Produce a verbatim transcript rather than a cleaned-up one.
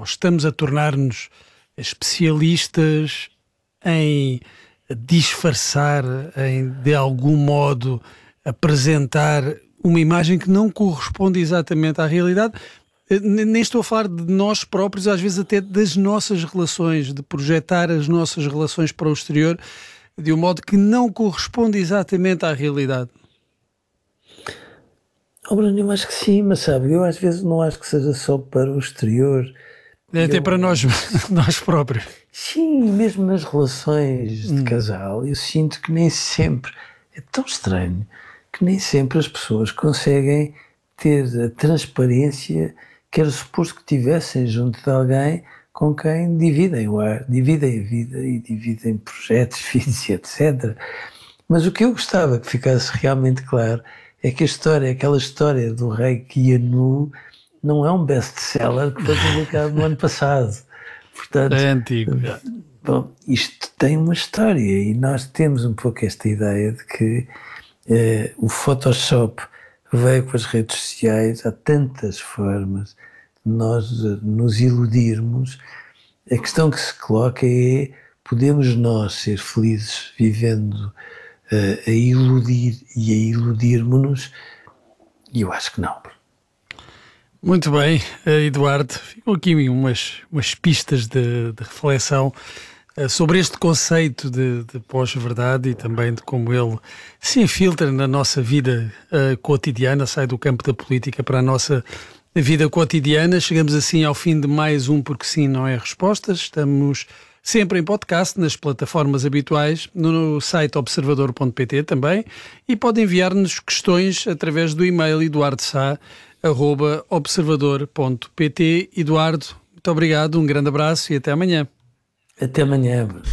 ou estamos a tornar-nos especialistas em disfarçar, em de algum modo apresentar uma imagem que não corresponde exatamente à realidade. Nem estou a falar de nós próprios, às vezes até das nossas relações, de projetar as nossas relações para o exterior de um modo que não corresponde exatamente à realidade. Oh, Bruno, eu acho que sim, mas sabe, eu às vezes não acho que seja só para o exterior. É até eu... para nós, nós próprios. Sim, mesmo nas relações de hum. casal, eu sinto que nem sempre, é tão estranho, que nem sempre as pessoas conseguem ter a transparência que era suposto que tivessem junto de alguém com quem dividem o ar, dividem a vida e dividem projetos, filhos e etcétera. Mas o que eu gostava que ficasse realmente claro é que a história, aquela história do rei que ia nu, não é um best-seller que foi publicado no ano passado. Portanto, é antigo. Bom, isto tem uma história e nós temos um pouco esta ideia de que eh, o Photoshop veio com as redes sociais, há tantas formas de nós nos iludirmos. A questão que se coloca é: podemos nós ser felizes vivendo uh, a iludir e a iludirmos-nos? E eu acho que não. Muito bem, Eduardo, ficam aqui umas, umas pistas de, de reflexão uh, sobre este conceito de, de pós-verdade e também de como ele se infiltra na nossa vida uh, cotidiana, sai do campo da política para a nossa vida cotidiana. Chegamos assim ao fim de mais um Porque Sim Não É Respostas. Estamos sempre em podcast, nas plataformas habituais, no site observador ponto pt também, e podem enviar-nos questões através do e-mail eduardo sá arroba observador ponto pt. Eduardo, muito obrigado, um grande abraço e até amanhã. Até amanhã.